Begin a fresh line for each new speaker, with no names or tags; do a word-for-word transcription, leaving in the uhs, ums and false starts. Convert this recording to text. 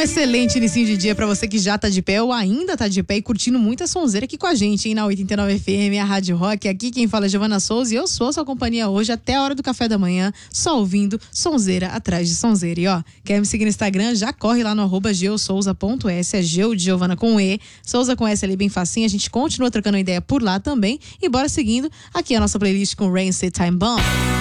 excelente início de dia pra você que já tá de pé ou ainda tá de pé e curtindo muita sonzeira aqui com a gente, hein? Na oitenta e nove F M, a Rádio Rock. Aqui quem fala é Giovana Souza e eu sou a sua companhia hoje até a hora do café da manhã, só ouvindo sonzeira atrás de sonzeira. E ó, quer me seguir no Instagram? Já corre lá no arroba geosouza ponto s, é Geo de Giovana com E, Souza com S ali bem facinho. A gente continua trocando ideia por lá também e bora seguindo aqui a nossa playlist com Rancid Time Bomb.